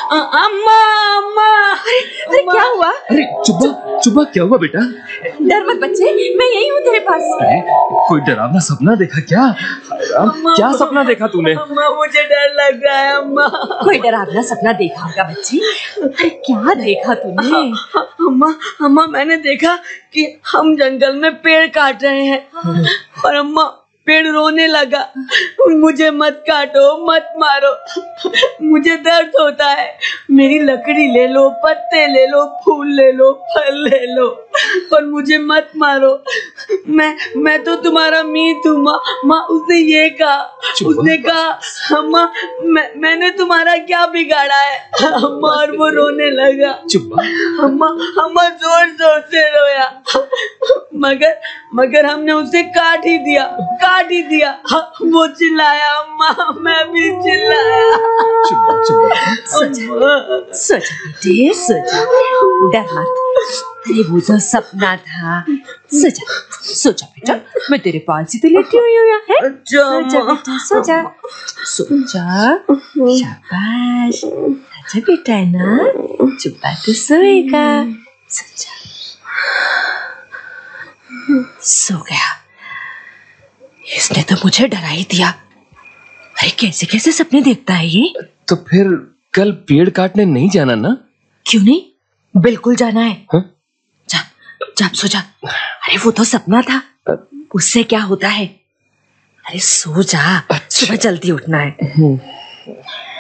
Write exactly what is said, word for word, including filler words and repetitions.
अम्मा अम्मा। अरे अरे क्या हुआ? अरे चुब्बा चुब्बा क्या हुआ बेटा? डर मत बच्चे, मैं यही हूँ तेरे पास। अरे कोई डरावना सपना देखा क्या? क्या सपना देखा तूने? अम्मा मुझे डर लग रहा है अम्मा। कोई डरावना सपना देखा होगा बच्ची। अरे क्या देखा तूने? अम्मा अम्मा मैंने देखा कि हम जंगल में पेड़ काट रहे हैं और अम्मा पेड़ रोने लगा। मुझे मत काटो, मत मारो, मुझे दर्द होता है। मेरी लकड़ी ले लो, पत्ते ले लो, फूल ले लो, फल ले लो, पर मुझे मत मारो। मैं मैं तो तुम्हारा मीत हूँ माँ। माँ उसने ये कहा, उसने कहा अम्मा मैं मैंने तुम्हारा क्या बिगाड़ा है? अम्मा और वो रोने लगा। अम्मा अम्मा जोर जोर से रोया, मगर मगर हमने उसे काट ही दिया, काट ही दिया। वो चिल्लाया अम्मा, मैं भी चिल्लाया। चुब्बा चुब्बा सोचा सोचा बेटे सोचा, डर मत। अरे वो तो सपना था। सोचा सोचा बेटा, मैं तेरे पास ही तो लेटी हुई हूँ है। सोचा बेटा सोचा सोचा, शाबाश, अच्छा बेटा है ना, चुप्पा तो सोएगा। सोचा सो गया। इसने तो मुझे डरा ही दिया। अरे कैसे कैसे सपने देखता है ये। तो फिर कल पेड़ काटने नहीं जाना ना? क्यों नहीं, बिल्कुल जाना है। हा? जा जा सो जा। अरे वो तो सपना था, उससे क्या होता है। अरे सो जा, सुबह जल्दी उठना है।